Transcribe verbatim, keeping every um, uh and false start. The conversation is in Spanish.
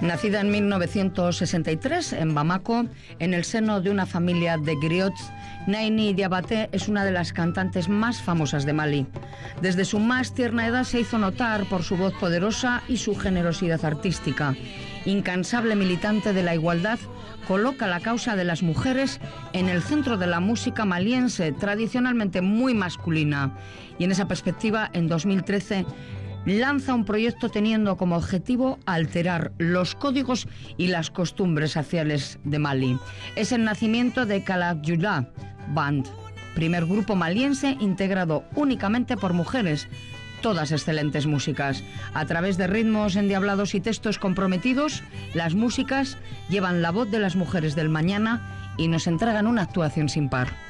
Nacida en mil novecientos sesenta y tres en Bamako, en el seno de una familia de griots, Naini Diabaté es una de las cantantes más famosas de Malí. Desde su más tierna edad se hizo notar por su voz poderosa y su generosidad artística. Incansable militante de la igualdad, coloca la causa de las mujeres en el centro de la música maliense, tradicionalmente muy masculina. Y en esa perspectiva, en dos mil trece, lanza un proyecto teniendo como objetivo alterar los códigos y las costumbres sociales de Malí. Es el nacimiento de Kalakjula Band, primer grupo maliense integrado únicamente por mujeres, todas excelentes músicas. A través de ritmos endiablados y textos comprometidos, las músicas llevan la voz de las mujeres del mañana y nos entregan una actuación sin par.